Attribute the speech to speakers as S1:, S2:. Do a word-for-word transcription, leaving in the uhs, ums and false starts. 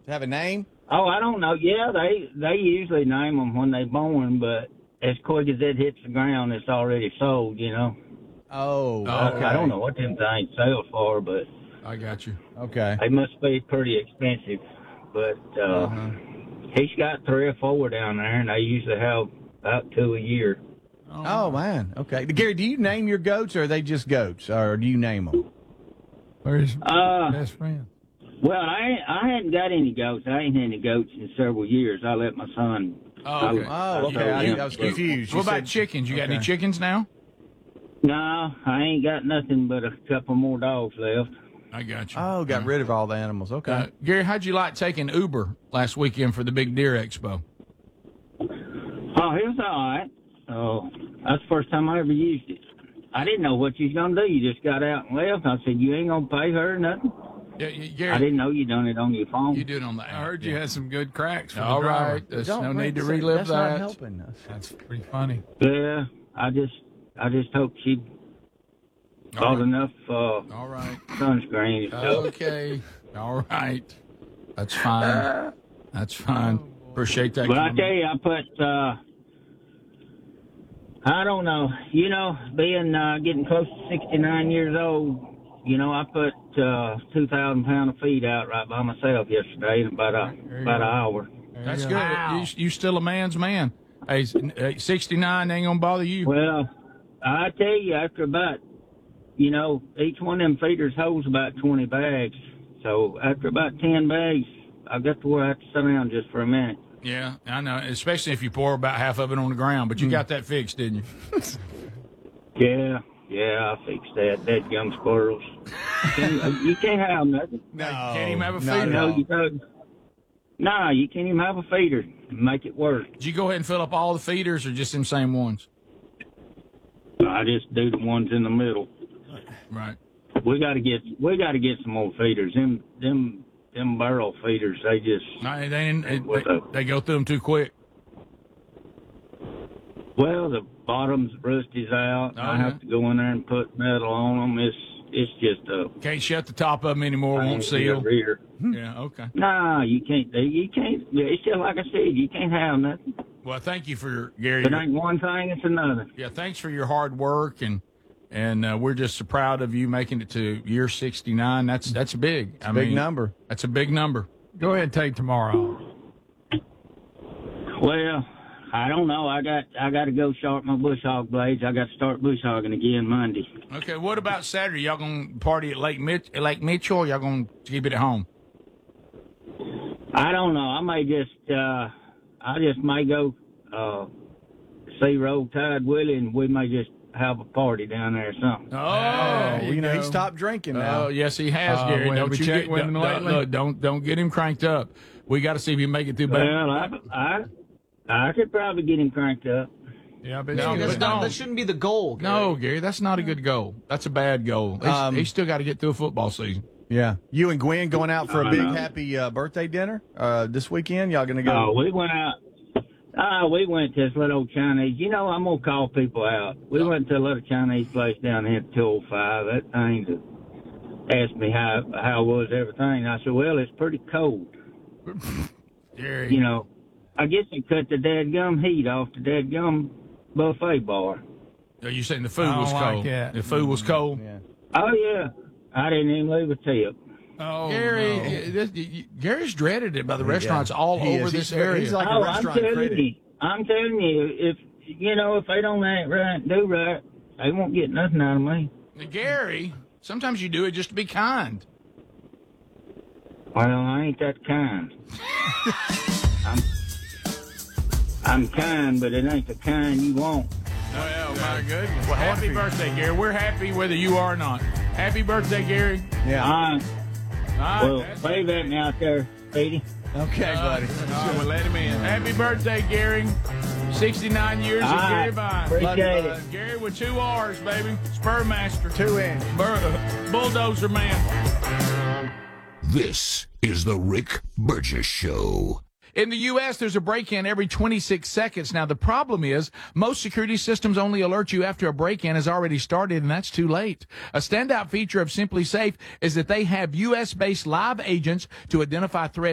S1: Have a name?
S2: Oh, I don't know. Yeah, they they usually name them when they born, but as quick as it hits the ground, it's already sold. You know.
S1: Oh,
S2: I,
S1: okay.
S2: I don't know what them things sell for, but
S3: I got you.
S1: Okay.
S2: they must be pretty expensive. But uh,
S1: Uh-huh.
S2: he's got three or four down there, and they usually have about two a year.
S1: Oh, man. Okay. Gary, do you name your goats, or are they just goats, or do you name them?
S3: Where's
S2: Uh,
S3: best friend?
S2: well, I ain't, I hadn't got any goats. I ain't had any goats in several years. I let my son.
S3: Oh, okay.
S2: I,
S1: Oh, okay. I,
S2: him.
S1: I was confused. You
S3: What about
S1: said-
S3: chickens? You got any
S1: okay.
S3: chickens now?
S2: No, I ain't got nothing but a couple more dogs left.
S3: I got you.
S1: Oh, got rid of all the animals. Okay.
S3: Uh, Gary, how'd you like taking Uber last weekend for the Big Deer Expo?
S2: Oh, he was all right. Oh, that's the first time I ever used it. I didn't know what you was gonna do. You just got out and left. I said, you ain't gonna pay her nothing.
S3: Yeah, yeah,
S2: I
S3: Gary,
S2: didn't know you done it on your phone.
S3: you do it on the app.
S4: I heard you
S3: yeah.
S4: had some good cracks. For
S3: All
S4: the driver.
S3: right. There's
S1: Don't-
S3: no need to
S1: that's-
S3: relive
S1: that's
S3: that.
S1: not helping us.
S4: That's pretty funny.
S2: Yeah, I just, I just hope she
S3: All
S2: bought
S3: right.
S2: enough uh,
S3: All right.
S2: sunscreen and stuff.
S3: Okay. All right. That's fine. That's fine. Appreciate that.
S2: But I
S3: comment.
S2: tell you, I put, uh, I don't know, you know, being uh, getting close to sixty-nine years old, you know, I put uh, two thousand pound of feed out right by myself yesterday in about a
S4: There you
S2: about
S4: go.
S2: an hour.
S4: There
S3: That's
S4: you
S3: good.
S4: go.
S3: You, you still a man's man. Hey, uh, sixty-nine ain't gonna bother you.
S2: Well, I tell you, after about, you know, each one of them feeders holds about twenty bags. So after about ten bags, I got to where I have to sit down just for a minute.
S3: Yeah, I know. Especially if you pour about half of it on the ground. But you got that fixed, didn't you?
S2: Yeah, yeah, I fixed that. Dead gum squirrels. Can't- you can't have nothing.
S1: No.
S3: Can't even have a
S1: not
S3: feeder.
S1: at
S2: No,
S1: all.
S2: you don't. No, you can't even have a feeder and make it work.
S3: Did you go ahead and fill up all the feeders or just them same ones?
S2: I just do the ones in the middle.
S3: Right.
S2: We got to get we got to get some more feeders. Them them them barrel feeders. They just
S3: No, they, ain't- they,
S2: What's
S3: they,
S2: up?
S3: they go through them too quick.
S2: well, the bottoms rusty's out.
S3: Oh,
S2: I
S3: yeah.
S2: have to go in there and put metal on them. It's it's just a
S3: Can't shut the top of them anymore.
S2: pain
S3: Won't
S2: in the
S3: seal.
S2: rear.
S3: Yeah. Okay.
S2: No, you can't. You can't. It's just like I said. You can't have nothing.
S3: Well, thank you for Gary.
S2: If it ain't one thing, it's another.
S3: Yeah, thanks for your hard work, and and uh, we're just so proud of you making it to year sixty-nine. That's that's big. I
S1: Big
S3: mean,
S1: number.
S3: That's a big number.
S4: Go ahead and take tomorrow off.
S2: Well, I don't know. I got I got to go sharpen my bush hog blades. I got to start bush hogging again Monday.
S3: Okay, what about Saturday? Y'all gonna party at Lake Mitch, Lake Mitchell? Or y'all gonna keep it at home?
S2: I don't know. I may just uh, I just may go uh, see Roll Tide Willie, and we may just have a party down there or something.
S3: Oh,
S4: There
S1: Oh,
S4: you
S1: you know, he
S4: go.
S1: stopped drinking now.
S3: oh, yes, he has,
S4: Uh,
S3: Gary.
S4: well,
S3: Don't
S4: we
S3: you
S4: checked
S3: get,
S4: with
S3: don't,
S4: him
S3: don't,
S4: lately?
S3: look, don't don't get him cranked up. We got to see if he make it through. But
S2: Well, I, I I could probably get him cranked up.
S4: Yeah, I bet
S3: No,
S4: you
S3: but
S5: That's
S4: would.
S5: not,
S3: no.
S5: that shouldn't be the goal. Gary.
S3: no, Gary, that's not a good goal. That's a bad goal. He's,
S1: Um,
S3: he's still got to get through a football season.
S1: Yeah. You and Gwen going out for a
S2: I
S1: big
S2: know.
S1: happy uh, birthday dinner uh, this weekend? Y'all going to
S2: Oh,
S1: go?
S2: we went out. Uh, we went to this little old Chinese. You know, I'm gonna call people out. We went to a little Chinese place down here at two oh five. That thing that asked me how how was everything. I said, well, it's pretty cold.
S3: Gary,
S2: You know, I guess they cut the dadgum heat off the dadgum buffet bar.
S3: are you saying the food
S4: I
S3: was
S4: don't like
S3: cold?
S4: that.
S3: The food was cold.
S1: Yeah.
S2: Oh yeah, I didn't even leave a tip.
S4: Oh,
S3: Gary,
S4: no.
S3: uh, this, y- y- Gary's dreaded it by the restaurants all
S1: He
S3: over
S1: is.
S3: this
S1: He's-
S3: area.
S1: he's like a
S2: oh, I'm
S1: restaurant
S2: telling
S1: critic.
S2: you, I'm telling you, if you know if they don't act right and do right, they won't get nothing out of me.
S3: Gary, sometimes you do it just to be kind.
S2: Well, I ain't that kind. I'm, I'm kind, but it ain't the kind you want.
S4: Oh, my goodness.
S3: Well, happy birthday, Gary. We're happy whether you are or not. Happy birthday, Gary.
S1: Yeah.
S2: Uh,
S3: All right,
S2: well,
S3: that's-
S2: wave at me out there, Speedy.
S1: Okay, buddy.
S3: All right, well, let him in. Happy birthday, Gary. sixty-nine years
S2: All
S3: of
S2: right,
S3: Gary Vine.
S2: appreciate
S3: Uh,
S2: it.
S3: Gary with two R's, baby. Spur master.
S1: Two in.
S3: Bur- uh, bulldozer man.
S6: This is the Rick Burgess Show.
S3: In the U S, there's a break-in every twenty-six seconds. Now, the problem is most security systems only alert you after a break-in has already started, and that's too late. A standout feature of Simply Safe is that they have U S-based live agents to identify threats